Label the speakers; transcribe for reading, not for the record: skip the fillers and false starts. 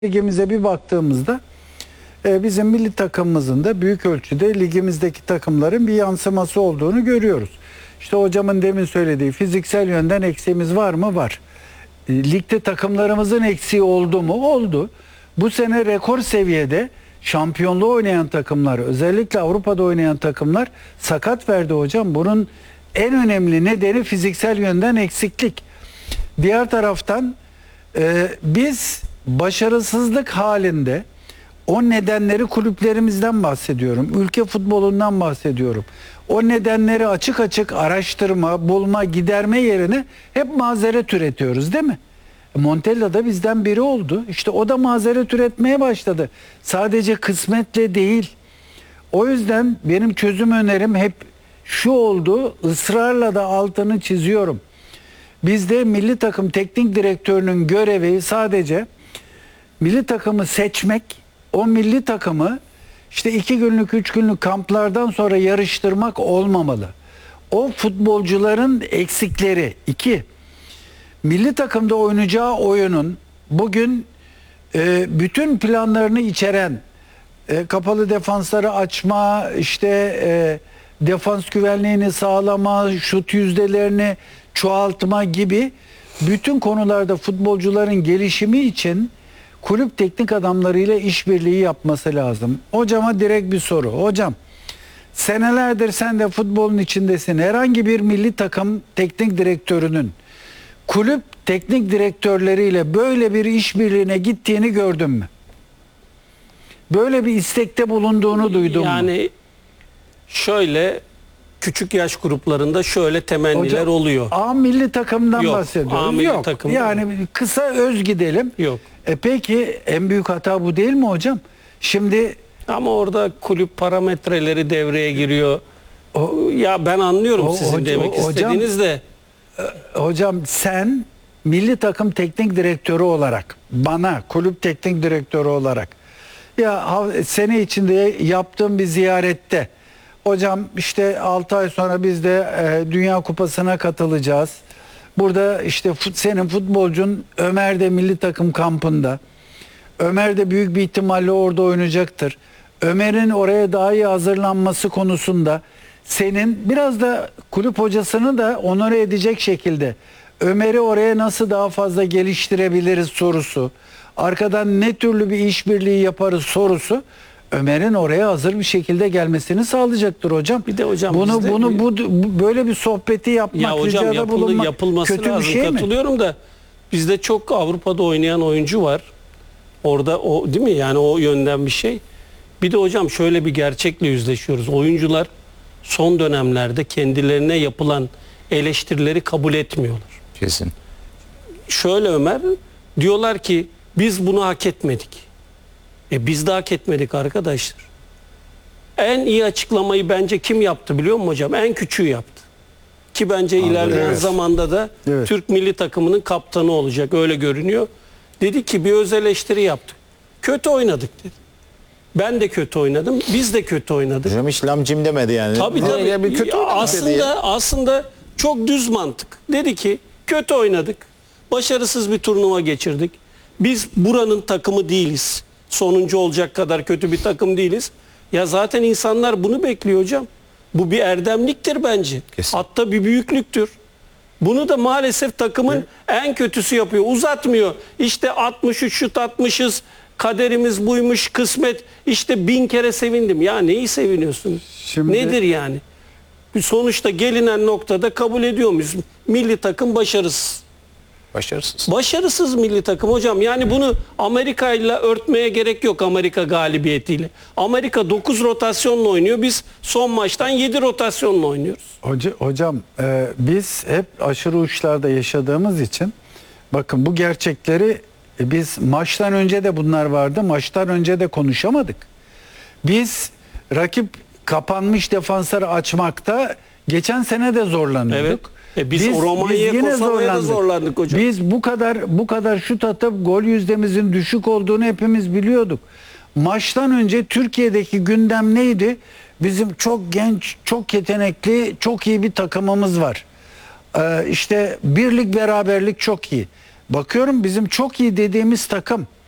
Speaker 1: Ligimize bir baktığımızda bizim milli takımımızın da büyük ölçüde ligimizdeki takımların bir yansıması olduğunu görüyoruz. İşte hocamın demin söylediği fiziksel yönden eksiğimiz var mı? Var. Ligde takımlarımızın eksiği oldu mu? Oldu. Bu sene rekor seviyede şampiyonluğu oynayan takımlar, özellikle Avrupa'da oynayan takımlar sakat verdi hocam. Bunun en önemli nedeni fiziksel yönden eksiklik. Diğer taraftan biz başarısızlık halinde o nedenleri kulüplerimizden bahsediyorum. Ülke futbolundan bahsediyorum. O nedenleri açık açık araştırma, bulma, giderme yerine hep mazeret üretiyoruz, değil mi? Montella da bizden biri oldu. İşte o da mazeret üretmeye başladı. Sadece kısmetle değil. O yüzden benim çözüm önerim hep şu oldu. Israrla da altını çiziyorum. Bizde milli takım teknik direktörünün görevi sadece milli takımı seçmek, o milli takımı işte 2 günlük 3 günlük kamplardan sonra yarıştırmak olmamalı. O futbolcuların eksikleri. 2. Milli takımda oynayacağı oyunun bugün bütün planlarını içeren kapalı defansları açma, işte defans güvenliğini sağlama, şut yüzdelerini çoğaltma gibi bütün konularda futbolcuların gelişimi için kulüp teknik adamlarıyla işbirliği yapması lazım. Hocama direkt bir soru. Hocam, senelerdir sen de futbolun içindesin. Herhangi bir milli takım teknik direktörünün kulüp teknik direktörleriyle böyle bir işbirliğine gittiğini gördün mü? Böyle bir istekte bulunduğunu duydun mu?
Speaker 2: Yani şöyle küçük yaş gruplarında şöyle temenniler
Speaker 1: Hocam,
Speaker 2: oluyor.
Speaker 1: A milli takımdan
Speaker 2: Yok,
Speaker 1: bahsediyoruz.
Speaker 2: A milli
Speaker 1: Yok.
Speaker 2: takım.
Speaker 1: Yani kısa öz gidelim.
Speaker 2: Yok.
Speaker 1: Peki en büyük hata bu değil mi hocam? Şimdi
Speaker 2: Ama orada kulüp parametreleri devreye giriyor. Ya ben anlıyorum sizin demek istediğiniz de.
Speaker 1: Hocam sen milli takım teknik direktörü olarak bana kulüp teknik direktörü olarak ya sene içinde yaptığım bir ziyarette hocam işte 6 ay sonra biz de Dünya Kupası'na katılacağız. Burada işte senin futbolcun Ömer de milli takım kampında. Ömer de büyük bir ihtimalle orada oynayacaktır. Ömer'in oraya daha iyi hazırlanması konusunda senin biraz da kulüp hocasını da onore edecek şekilde Ömer'i oraya nasıl daha fazla geliştirebiliriz sorusu, arkadan ne türlü bir işbirliği yaparız sorusu Ömer'in oraya hazır bir şekilde gelmesini sağlayacaktır hocam.
Speaker 2: Bir de hocam
Speaker 1: böyle bir sohbeti yapmak,
Speaker 2: ya hocam yapılması
Speaker 1: kötü
Speaker 2: lazım,
Speaker 1: bir şey mi?
Speaker 2: katılıyorum da bizde çok Avrupa'da oynayan oyuncu var. Orada o değil mi? Yani o yönden bir şey. Bir de hocam şöyle bir gerçekle yüzleşiyoruz. Oyuncular son dönemlerde kendilerine yapılan eleştirileri kabul etmiyorlar.
Speaker 3: Kesin.
Speaker 2: Şöyle Ömer, diyorlar ki biz bunu hak etmedik. Biz de hak etmedik arkadaşlar. En iyi açıklamayı bence kim yaptı biliyor musun hocam? En küçüğü yaptı. Ki bence ilerleyen zamanda da Türk milli takımının kaptanı olacak, öyle görünüyor. Dedi ki bir öz eleştiri yaptık. Kötü oynadık dedi. Ben de kötü oynadım. Biz de kötü oynadık.
Speaker 3: Hocam hiç lamcim demedi yani.
Speaker 2: Tabii.
Speaker 3: Bir kötü
Speaker 2: aslında çok düz mantık. Dedi ki kötü oynadık. Başarısız bir turnuva geçirdik. Biz buranın takımı değiliz. Sonuncu olacak kadar kötü bir takım değiliz. Ya zaten insanlar bunu bekliyor hocam. Bu bir erdemliktir bence.
Speaker 3: Kesin.
Speaker 2: Hatta bir büyüklüktür. Bunu da maalesef takımın en kötüsü yapıyor. Uzatmıyor. İşte 63 şut atmışız. Kaderimiz buymuş, kısmet. İşte 1000 kere sevindim. Ya neyi seviniyorsun? Nedir yani? Bir sonuçta gelinen noktada kabul ediyor muyuz? Milli takım başarısız.
Speaker 3: Başarısız.
Speaker 2: Başarısız milli takım hocam. Yani bunu Amerika ile örtmeye gerek yok, Amerika galibiyetiyle. Amerika 9 rotasyonla oynuyor. Biz son maçtan 7 rotasyonla oynuyoruz.
Speaker 1: Hocam biz hep aşırı uçlarda yaşadığımız için bakın bu gerçekleri biz maçtan önce de bunlar vardı. Maçtan önce de konuşamadık. Biz rakip kapanmış defansları açmakta geçen sene de zorlanıyorduk.
Speaker 2: Evet. Biz Romanya'ya, Kosova'ya da zorlandık hocam.
Speaker 1: Biz bu kadar şut atıp gol yüzdemizin düşük olduğunu hepimiz biliyorduk. Maçtan önce Türkiye'deki gündem neydi? Bizim çok genç, çok yetenekli, çok iyi bir takımımız var. İşte birlik beraberlik çok iyi. Bakıyorum bizim çok iyi dediğimiz takım